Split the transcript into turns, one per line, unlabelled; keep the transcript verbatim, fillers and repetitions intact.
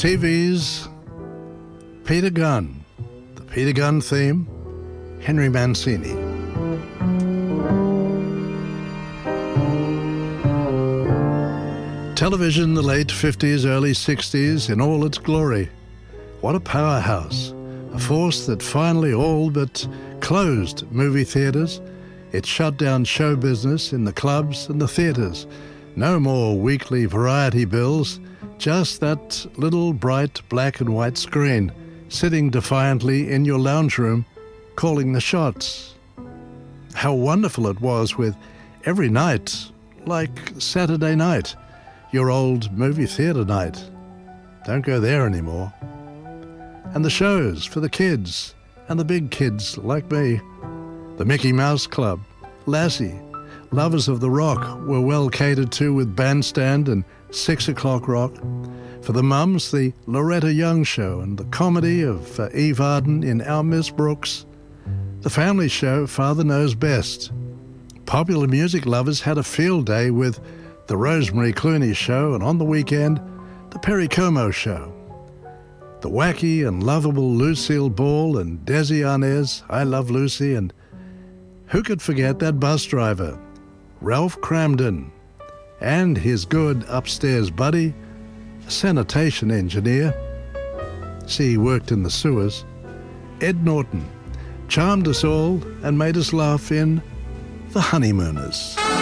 T V's Peter Gunn, the Peter Gunn theme, Henry Mancini. Television, the late fifties, early sixties, in all its glory. What a powerhouse, a force that finally all but closed movie theatres. It shut down show business in the clubs and the theatres. No more weekly variety bills, just that little bright black and white screen sitting defiantly in your lounge room, calling the shots. How wonderful it was with every night, like Saturday night, your old movie theatre night. Don't go there anymore. And the shows for the kids and the big kids like me. The Mickey Mouse Club, Lassie, Lovers of the Rock were well catered to with Bandstand and Six O'Clock Rock. For the mums, the Loretta Young Show and the comedy of uh, Eve Arden in Our Miss Brooks. The family show, Father Knows Best. Popular music lovers had a field day with the Rosemary Clooney Show, and on the weekend, the Perry Como Show. The wacky and lovable Lucille Ball and Desi Arnaz, I Love Lucy, and who could forget that bus driver, Ralph Cramden, and his good upstairs buddy, a sanitation engineer. See, he worked in the sewers. Ed Norton charmed us all and made us laugh in The Honeymooners.